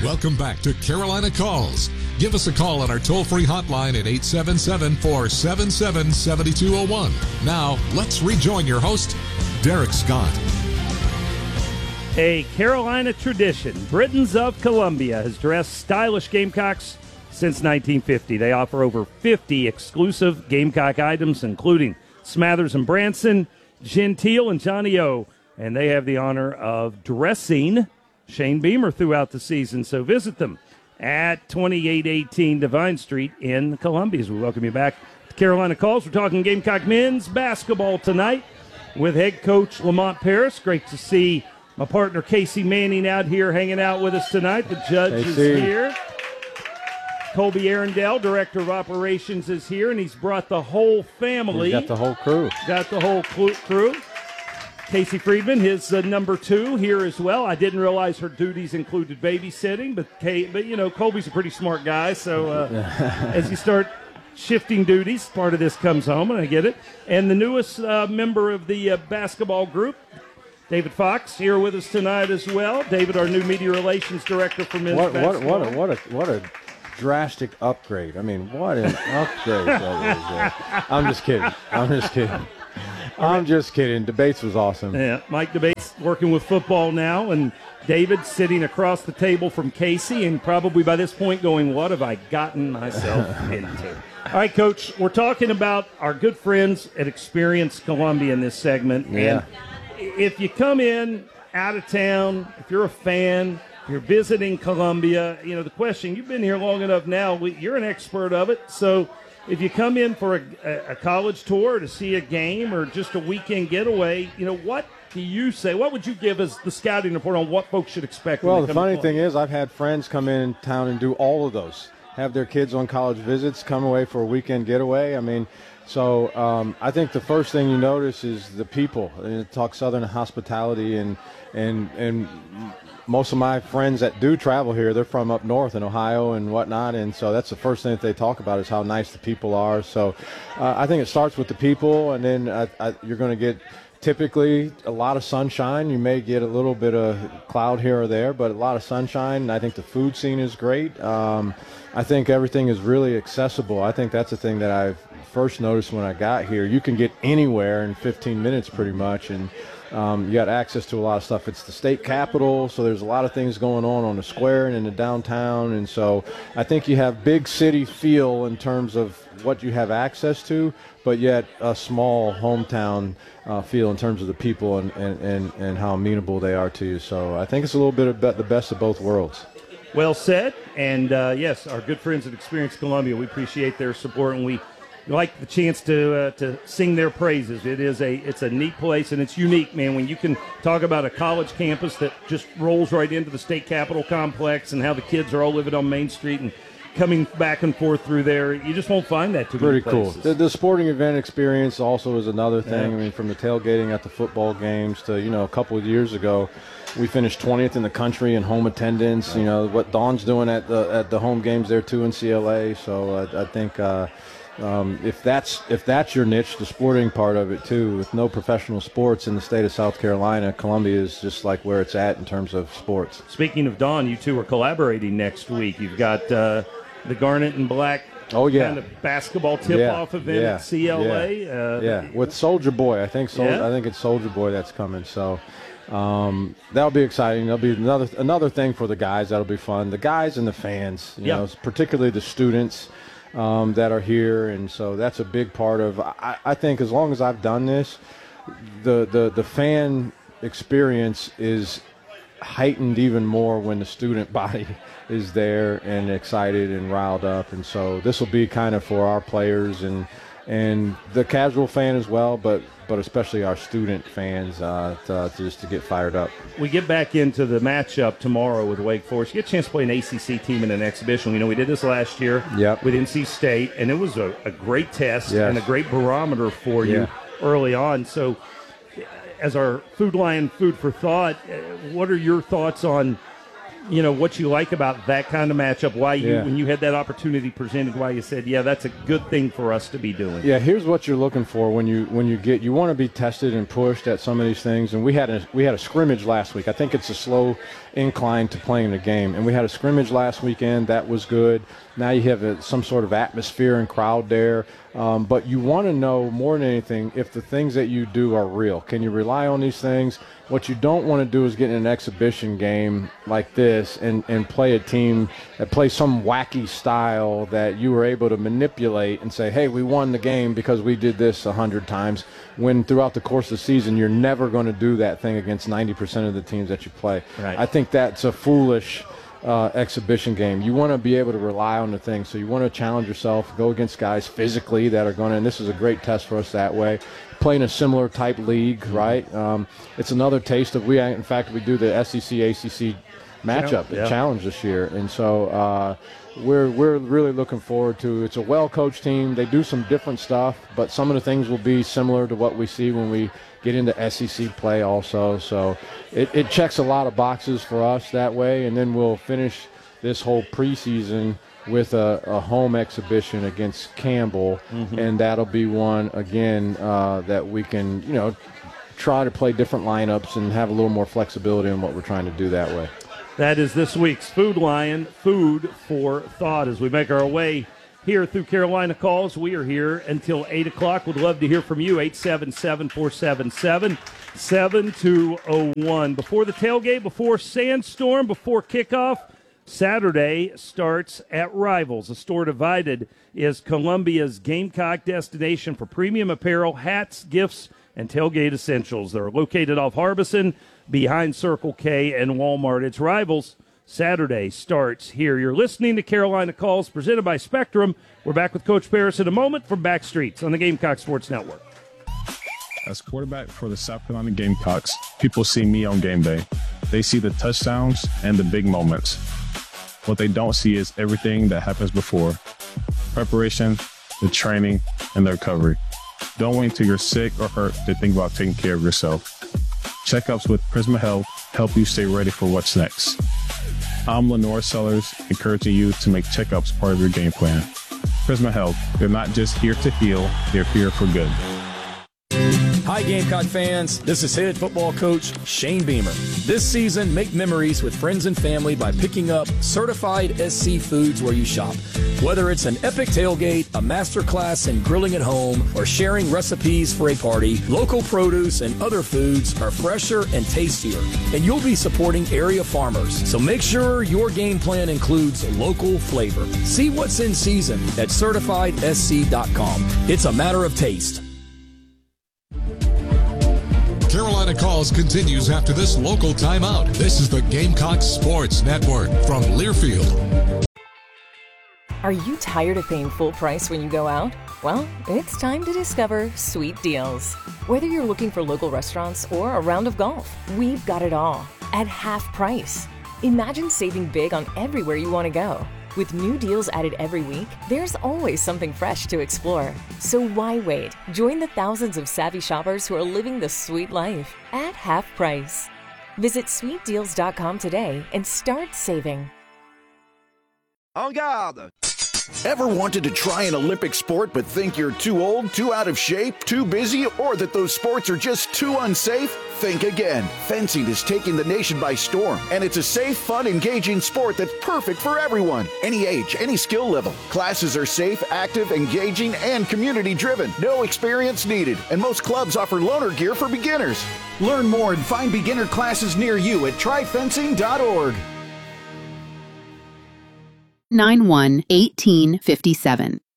Welcome back to Carolina Calls. Give us a call on our toll-free hotline at 877-477-7201. Now, let's rejoin your host, Derek Scott. A Carolina tradition, Britons of Columbia has dressed stylish Gamecocks since 1950. They offer over 50 exclusive Gamecock items, including Smathers and Branson, Gentile, and Johnny O. And they have the honor of dressing Shane Beamer throughout the season. So visit them at 2818 Devine Street in Columbia. As we welcome you back to Carolina Calls. We're talking Gamecock men's basketball tonight with head coach Lamont Paris. Great to see my partner Casey Manning out here hanging out with us tonight. The judge is here. Colby Arundel, director of operations, is here, and he's brought the whole family. He's got the whole crew. Crew. Casey Friedman, his number 2, here as well. I didn't realize her duties included babysitting, but you know, Colby's a pretty smart guy, so as you start shifting duties, part of this comes home, and I get it. And the newest member of the basketball group, David Fox, here with us tonight as well. David, our new media relations director for men's basketball. What a drastic upgrade. I mean, what an upgrade that is. I'm just kidding. Debates was awesome. Yeah, Mike Debates working with football now, and David sitting across the table from Casey, and probably by this point going, what have I gotten myself into? All right, Coach, we're talking about our good friends at Experience Columbia in this segment. Yeah. And if you come in out of town, if you're a fan, you're visiting Columbia, you know, the question, you've been here long enough now, you're an expert of it, so if you come in for a college tour to see a game or just a weekend getaway, you know, what do you say? What would you give as the scouting report on what folks should expect? Well, the funny thing is I've had friends come in town and do all of those, have their kids on college visits, come away for a weekend getaway. I mean, so I think the first thing you notice is the people. Talk Southern hospitality, and most of my friends that do travel here, they're from up north in Ohio and whatnot, and so that's the first thing that they talk about is how nice the people are. So I think it starts with the people, and then you're going to get typically a lot of sunshine. You may get a little bit of cloud here or there, but a lot of sunshine. I think the food scene is great. I think everything is really accessible. I think that's the thing that I first noticed when I got here. You can get anywhere in 15 minutes pretty much, and you got access to a lot of stuff. It's the state capital, so there's a lot of things going on the square and in the downtown, and so I think you have big city feel in terms of what you have access to, but yet a small hometown feel in terms of the people and how amenable they are to you. So I think it's a little bit of the best of both worlds. Well said, and yes, our good friends at Experience Columbia, we appreciate their support, and we like the chance to sing their praises. It's a neat place, and it's unique, man, when you can talk about a college campus that just rolls right into the state capitol complex and how the kids are all living on Main Street and coming back and forth through there. You just won't find that too many places. Pretty cool. The sporting event experience also is another thing. Yeah. I mean, from the tailgating at the football games to, you know, a couple of years ago, we finished 20th in the country in home attendance. You know, what Dawn's doing at the home games there too in CLA. So I think if that's your niche, the sporting part of it too, with no professional sports in the state of South Carolina, Columbia is just like where it's at in terms of sports. Speaking of Dawn, you two are collaborating next week. You've got the Garnet and Black kind of basketball tip-off event at CLA. With Soldier Boy. I think it's Soldier Boy that's coming. So that'll be exciting. That'll be another thing for the guys. That'll be fun. The guys and the fans, you know, particularly the students that are here, and so that's a big part of. I think as long as I've done this, the fan experience is heightened even more when the student body is there and excited and riled up, and so this will be kind of for our players and the casual fan as well, but especially our student fans just to get fired up. We get back into the matchup tomorrow with Wake Forest. You get a chance to play an ACC team in an exhibition. You know, we did this last year with NC State, and it was a great test and a great barometer for you early on. So as our Food Lion food for thought, what are your thoughts on what you like about that kind of matchup, why you, Yeah. when you had that opportunity presented, why you said, yeah, that's a good thing for us to be doing. Yeah, here's what you're looking for when you want to be tested and pushed at some of these things. And we had a scrimmage last week. I think it's a slow incline to playing the game. And we had a scrimmage last weekend. That was good. Now you have some sort of atmosphere and crowd there. But you want to know more than anything if the things that you do are real. Can you rely on these things? What you don't want to do is get in an exhibition game like this and play a team that plays some wacky style that you were able to manipulate and say, hey, we won the game because we did this 100 times, when throughout the course of the season you're never going to do that thing against 90% of the teams that you play. Right. I think that's a foolish exhibition game. You want to be able to rely on the thing, so you want to challenge yourself, go against guys physically that are going to, and this is a great test for us that way, playing a similar type league, right? It's another taste of, we do the SEC-ACC matchup, challenge this year, and so we're really looking forward to. It's a well-coached team. They do some different stuff, but some of the things will be similar to what we see when we get into SEC play also. So it checks a lot of boxes for us that way, and then we'll finish this whole preseason with a home exhibition against Campbell, and that'll be one, again, that we can, try to play different lineups and have a little more flexibility in what we're trying to do that way. That is this week's Food Lion, Food for Thought. As we make our way here through Carolina Calls, we are here until 8 o'clock. Would love to hear from you, 877-477-7201. Before the tailgate, before Sandstorm, before kickoff, Saturday starts at Rivals. A store divided is Columbia's Gamecock destination for premium apparel, hats, gifts, and tailgate essentials. They're located off Harbison, behind Circle K and Walmart. It's Rivals. Saturday starts here. You're listening to Carolina Calls, presented by Spectrum. We're back with Coach Paris in a moment from Backstreets on the Gamecock Sports Network. As quarterback for the South Carolina Gamecocks, people see me on game day. They see the touchdowns and the big moments. What they don't see is everything that happens before. Preparation, the training, and the recovery. Don't wait until you're sick or hurt to think about taking care of yourself. Checkups with Prisma Health help you stay ready for what's next. I'm Lenore Sellers, encouraging you to make checkups part of your game plan. Prisma Health, they're not just here to heal, they're here for good. Hi, Gamecock fans. This is head football coach Shane Beamer. This season, make memories with friends and family by picking up certified SC foods where you shop. Whether it's an epic tailgate, a master class in grilling at home, or sharing recipes for a party, local produce and other foods are fresher and tastier. And you'll be supporting area farmers. So make sure your game plan includes local flavor. See what's in season at CertifiedSC.com. It's a matter of taste. Carolina Calls continues after this local timeout. This is the Gamecock Sports Network from Learfield. Are you tired of paying full price when you go out? Well, it's time to discover Sweet Deals. Whether you're looking for local restaurants or a round of golf, we've got it all at half price. Imagine saving big on everywhere you want to go. With new deals added every week, there's always something fresh to explore. So why wait? Join the thousands of savvy shoppers who are living the sweet life at half price. Visit sweetdeals.com today and start saving. En garde! Ever wanted to try an Olympic sport but think you're too old, too out of shape, too busy, or that those sports are just too unsafe? Think again. Fencing is taking the nation by storm, and it's a safe, fun, engaging sport that's perfect for everyone. Any age, any skill level. Classes are safe, active, engaging, and community-driven. No experience needed, and most clubs offer loaner gear for beginners. Learn more and find beginner classes near you at tryfencing.org. 91-1857.